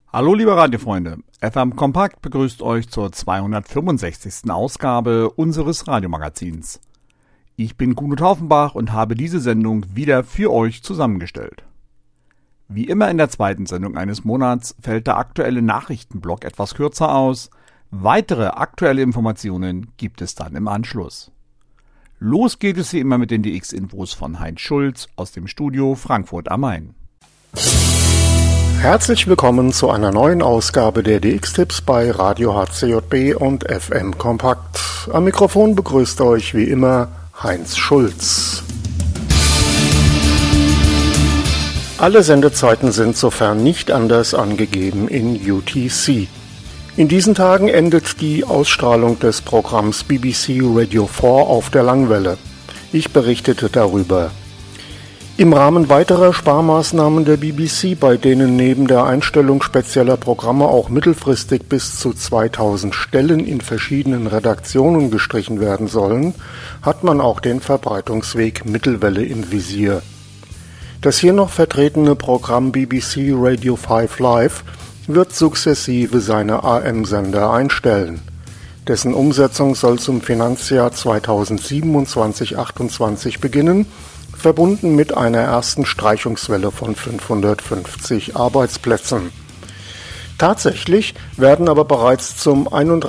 Hallo liebe Radiofreunde, FM Kompakt begrüßt euch zur 265. Ausgabe unseres Radiomagazins. Ich bin Kuno Taufenbach und habe diese Sendung wieder für euch zusammengestellt. Wie immer in der zweiten Sendung eines Monats fällt der aktuelle Nachrichtenblock etwas kürzer aus. Weitere aktuelle Informationen gibt es dann im Anschluss. Los geht es wie immer mit den DX-Infos von Heinz Schulz aus dem Studio Frankfurt am Main. Herzlich willkommen zu einer neuen Ausgabe der DX-Tipps bei Radio HCJB und FM Kompakt. Am Mikrofon begrüßt euch wie immer Heinz Schulz. Alle Sendezeiten sind sofern nicht anders angegeben in UTC. In diesen Tagen endet die Ausstrahlung des Programms BBC Radio 4 auf der Langwelle. Ich berichtete darüber. Im Rahmen weiterer Sparmaßnahmen der BBC, bei denen neben der Einstellung spezieller Programme auch mittelfristig bis zu 2000 Stellen in verschiedenen Redaktionen gestrichen werden sollen, hat man auch den Verbreitungsweg Mittelwelle im Visier. Das hier noch vertretene Programm BBC Radio 5 Live wird sukzessive seine AM-Sender einstellen. Dessen Umsetzung soll zum Finanzjahr 2027/28 beginnen, verbunden mit einer ersten Streichungswelle von 550 Arbeitsplätzen. Tatsächlich werden aber bereits zum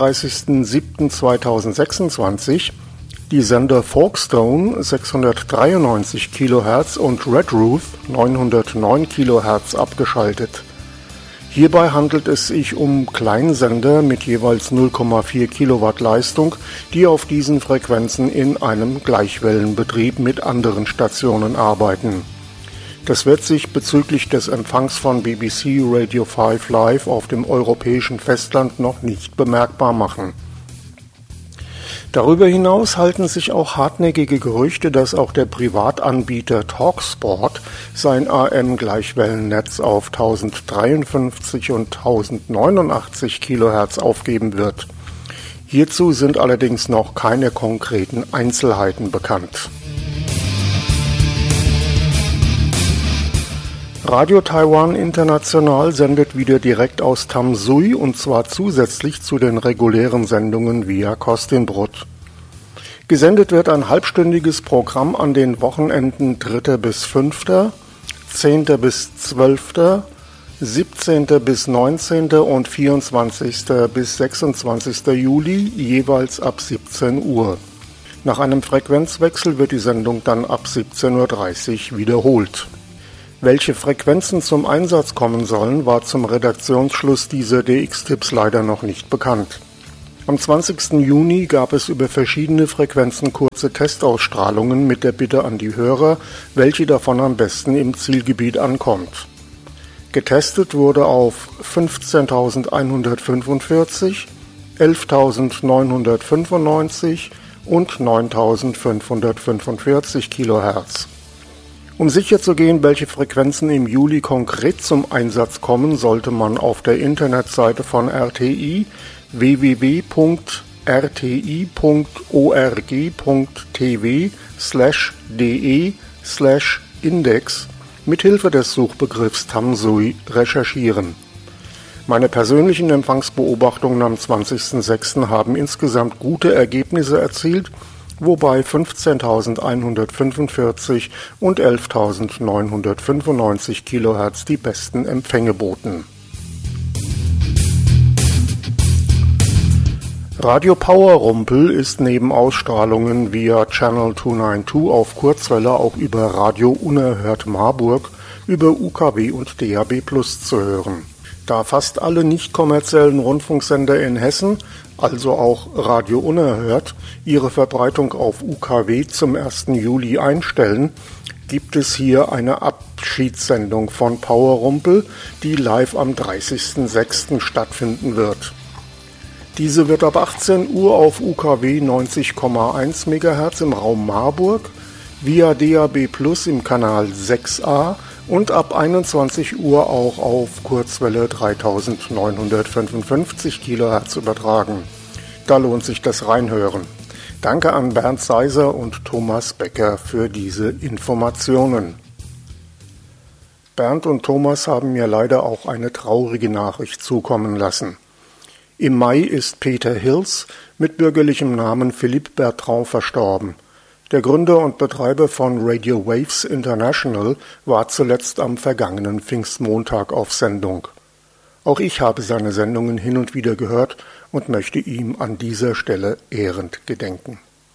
31.07.2026 die Sender Folkestone 693 kHz und Redruth 909 kHz abgeschaltet. Hierbei handelt es sich um Kleinsender mit jeweils 0,4 Kilowatt Leistung, die auf diesen Frequenzen in einem Gleichwellenbetrieb mit anderen Stationen arbeiten. Das wird sich bezüglich des Empfangs von BBC Radio 5 Live auf dem europäischen Festland noch nicht bemerkbar machen. Darüber hinaus halten sich auch hartnäckige Gerüchte, dass auch der Privatanbieter Talksport sein AM-Gleichwellennetz auf 1053 und 1089 kHz aufgeben wird. Hierzu sind allerdings noch keine konkreten Einzelheiten bekannt. Radio Taiwan International sendet wieder direkt aus Tamsui und zwar zusätzlich zu den regulären Sendungen via Kostinbrod. Gesendet wird ein halbstündiges Programm an den Wochenenden 3. bis 5., 10. bis 12., 17. bis 19. und 24. bis 26. Juli jeweils ab 17 Uhr. Nach einem Frequenzwechsel wird die Sendung dann ab 17:30 Uhr wiederholt. Welche Frequenzen zum Einsatz kommen sollen, war zum Redaktionsschluss dieser DX-Tipps leider noch nicht bekannt. Am 20. Juni gab es über verschiedene Frequenzen kurze Testausstrahlungen mit der Bitte an die Hörer, welche davon am besten im Zielgebiet ankommt. Getestet wurde auf 15.145, 11.995 und 9.545 kHz. Um sicherzugehen, welche Frequenzen im Juli konkret zum Einsatz kommen, sollte man auf der Internetseite von RTI www.rti.org.tv/de/index mithilfe des Suchbegriffs Tamsui recherchieren. Meine persönlichen Empfangsbeobachtungen am 20.06. haben insgesamt gute Ergebnisse erzielt, wobei 15.145 und 11.995 kHz die besten Empfänge boten. Radio Powerrumpel ist neben Ausstrahlungen via Channel 292 auf Kurzwelle auch über Radio Unerhört Marburg, über UKW und DAB+ zu hören. Da fast alle nicht kommerziellen Rundfunksender in Hessen, also auch Radio Unerhört, ihre Verbreitung auf UKW zum 1. Juli einstellen, gibt es hier eine Abschiedssendung von Powerrumpel, die live am 30.06. stattfinden wird. Diese wird ab 18 Uhr auf UKW 90,1 MHz im Raum Marburg, via DAB+ im Kanal 6a und ab 21 Uhr auch auf Kurzwelle 3955 kHz übertragen. Da lohnt sich das Reinhören. Danke an Bernd Seiser und Thomas Becker für diese Informationen. Bernd und Thomas haben mir leider auch eine traurige Nachricht zukommen lassen. Im Mai ist Peter Hills mit bürgerlichem Namen Philippe Bertrand verstorben. Der Gründer und Betreiber von Radio Waves International war zuletzt am vergangenen Pfingstmontag auf Sendung. Auch ich habe seine Sendungen hin und wieder gehört und möchte ihm an dieser Stelle ehrend gedenken.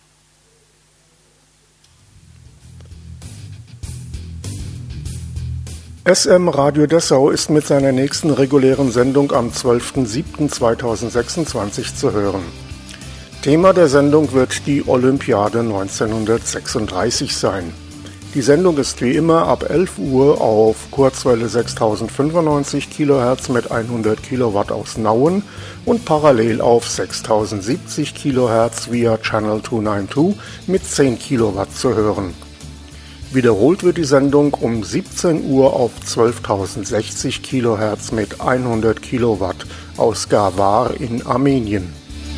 SM Radio Dessau ist mit seiner nächsten regulären Sendung am 12.07.2026 zu hören. Thema der Sendung wird die Olympiade 1936 sein. Die Sendung ist wie immer ab 11 Uhr auf Kurzwelle 6095 kHz mit 100 Kilowatt aus Nauen und parallel auf 6070 kHz via Channel 292 mit 10 Kilowatt zu hören. Wiederholt wird die Sendung um 17 Uhr auf 12.060 kHz mit 100 Kilowatt aus Gawar in Armenien.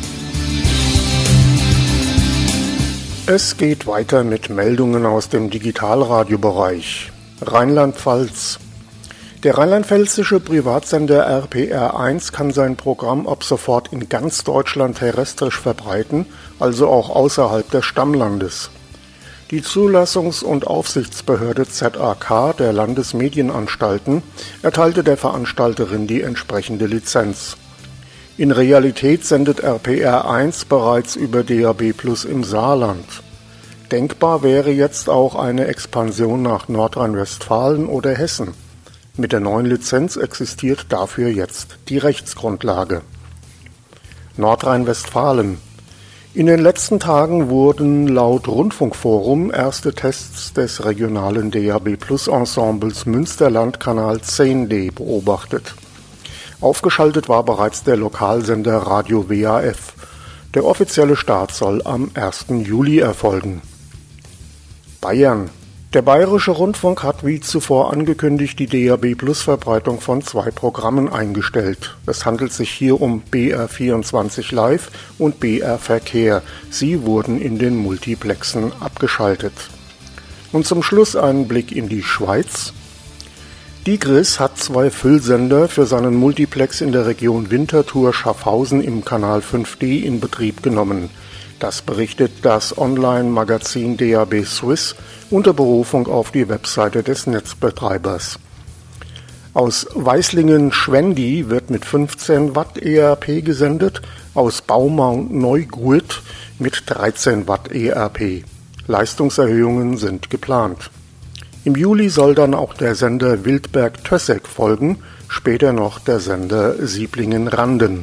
Es geht weiter mit Meldungen aus dem Digitalradiobereich. Rheinland-Pfalz. Der rheinland-pfälzische Privatsender RPR1 kann sein Programm ab sofort in ganz Deutschland terrestrisch verbreiten, also auch außerhalb des Stammlandes. Die Zulassungs- und Aufsichtsbehörde ZAK der Landesmedienanstalten erteilte der Veranstalterin die entsprechende Lizenz. In Realität sendet RPR1 bereits über DAB+ im Saarland. Denkbar wäre jetzt auch eine Expansion nach Nordrhein-Westfalen oder Hessen. Mit der neuen Lizenz existiert dafür jetzt die Rechtsgrundlage. Nordrhein-Westfalen. In den letzten Tagen wurden laut Rundfunkforum erste Tests des regionalen DAB+-Ensembles Münsterland-Kanal 10D beobachtet. Aufgeschaltet war bereits der Lokalsender Radio WAF. Der offizielle Start soll am 1. Juli erfolgen. Bayern. Der Bayerische Rundfunk hat wie zuvor angekündigt die DAB+-Verbreitung von 2 Programmen eingestellt. Es handelt sich hier um BR24 Live und BR Verkehr. Sie wurden in den Multiplexen abgeschaltet. Und zum Schluss ein Blick in die Schweiz. Digris hat 2 Füllsender für seinen Multiplex in der Region Winterthur-Schaffhausen im Kanal 5D in Betrieb genommen. Das berichtet das Online-Magazin DAB Swiss unter Berufung auf die Webseite des Netzbetreibers. Aus Weislingen-Schwendi wird mit 15 Watt ERP gesendet, aus Baumont-Neuguth mit 13 Watt ERP. Leistungserhöhungen sind geplant. Im Juli soll dann auch der Sender Wildberg-Tössek folgen, später noch der Sender Sieblingen-Randen.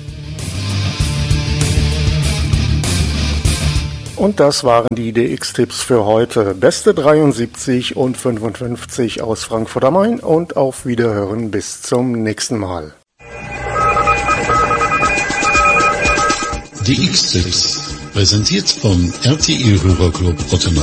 Und das waren die DX-Tipps für heute. Beste 73 und 55 aus Frankfurt am Main und auf Wiederhören bis zum nächsten Mal. DX-Tipps, präsentiert vom RTI-Hörerclub Ottenau.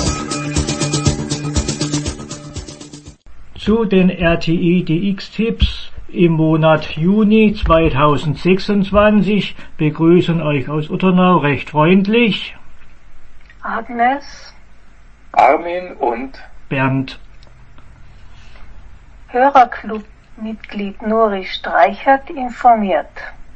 Zu den RTI DX-Tipps im Monat Juni 2026 begrüßen euch aus Ottenau recht freundlich Agnes, Armin und Bernd. Hörerclub-Mitglied Nuri Streichert informiert.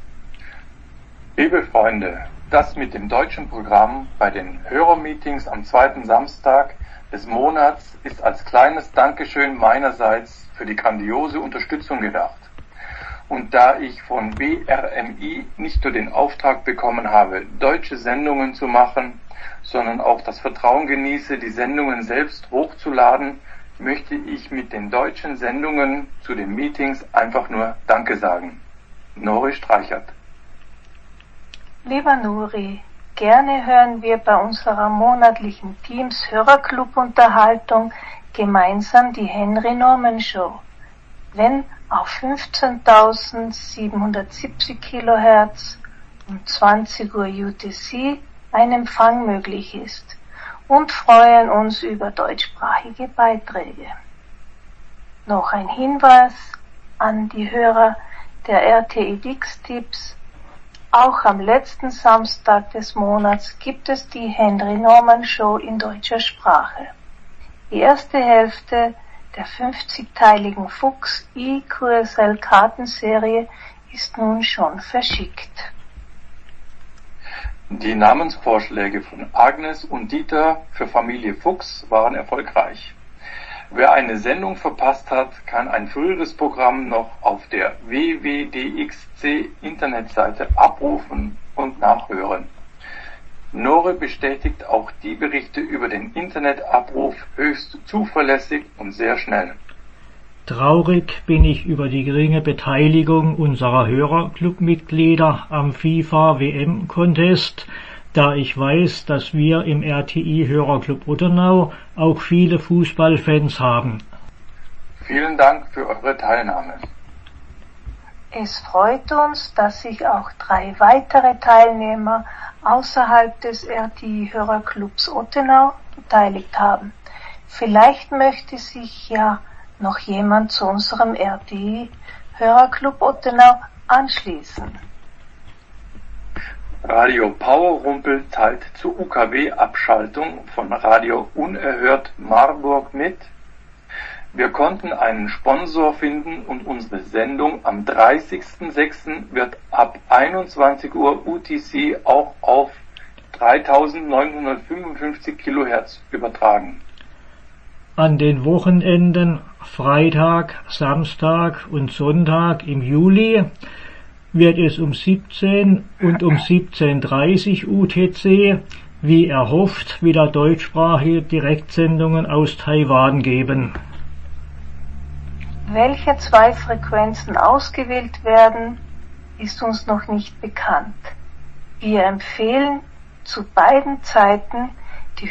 Liebe Freunde, das mit dem deutschen Programm bei den Hörermeetings am 2. Samstag des Monats ist als kleines Dankeschön meinerseits für die grandiose Unterstützung gedacht. Und da ich von BRMI nicht nur den Auftrag bekommen habe, deutsche Sendungen zu machen, sondern auch das Vertrauen genieße, die Sendungen selbst hochzuladen, möchte ich mit den deutschen Sendungen zu den Meetings einfach nur Danke sagen. Nuri Streichert. Lieber Nuri, gerne hören wir bei unserer monatlichen Teams-Hörerclub-Unterhaltung gemeinsam die Henry Norman Show. Wenn auf 15.770 kHz um 20 Uhr UTC ein Empfang möglich ist und freuen uns über deutschsprachige Beiträge. Noch ein Hinweis an die Hörer der RTI DX-Tipps. Auch am letzten Samstag des Monats gibt es die Henry Norman Show in deutscher Sprache. Die erste Hälfte der 50-teiligen Fuchs eQSL-Kartenserie ist nun schon verschickt. Die Namensvorschläge von Agnes und Dieter für Familie Fuchs waren erfolgreich. Wer eine Sendung verpasst hat, kann ein früheres Programm noch auf der www.dxc-Internetseite abrufen und nachhören. Nore bestätigt auch die Berichte über den Internetabruf höchst zuverlässig und sehr schnell. Traurig bin ich über die geringe Beteiligung unserer Hörerclubmitglieder am FIFA-WM-Contest, da ich weiß, dass wir im RTI-Hörerclub Ottenau auch viele Fußballfans haben. Vielen Dank für eure Teilnahme. Es freut uns, dass sich auch 3 weitere Teilnehmer außerhalb des RTI-Hörerclubs Ottenau beteiligt haben. Vielleicht möchte sich ja noch jemand zu unserem RTI-Hörerclub Ottenau anschließen. Radio Powerrumpel teilt zur UKW-Abschaltung von Radio Unerhört Marburg mit. Wir konnten einen Sponsor finden und unsere Sendung am 30.06. wird ab 21 Uhr UTC auch auf 3955 kHz übertragen. An den Wochenenden Freitag, Samstag und Sonntag im Juli wird es um 17 und um 17:30 UTC, wie erhofft, wieder deutschsprachige Direktsendungen aus Taiwan geben. Welche 2 Frequenzen ausgewählt werden, ist uns noch nicht bekannt. Wir empfehlen zu beiden Zeiten die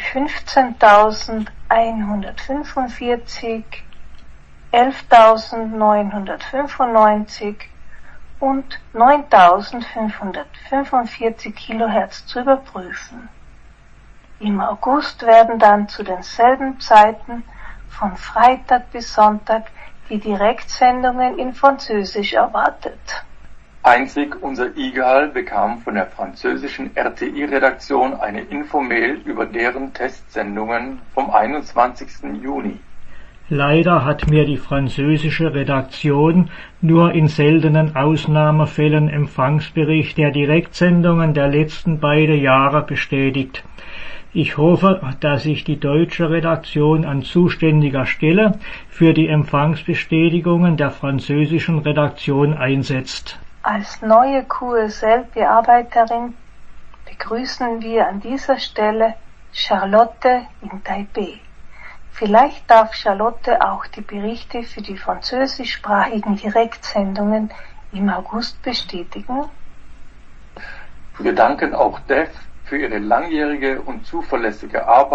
15.145, 11.995 und 9.545 kHz zu überprüfen. Im August werden dann zu denselben Zeiten von Freitag bis Sonntag die Direktsendungen in Französisch erwartet. Einzig unser IGAL bekam von der französischen RTI-Redaktion eine Infomail über deren Testsendungen vom 21. Juni. Leider hat mir die französische Redaktion nur in seltenen Ausnahmefällen Empfangsbericht der Direktsendungen der letzten beiden Jahre bestätigt. Ich hoffe, dass sich die deutsche Redaktion an zuständiger Stelle für die Empfangsbestätigungen der französischen Redaktion einsetzt. Als neue QSL-Bearbeiterin begrüßen wir an dieser Stelle Charlotte in Taipei. Vielleicht darf Charlotte auch die Berichte für die französischsprachigen Direktsendungen im August bestätigen. Wir danken auch DEF für ihre langjährige und zuverlässige Arbeit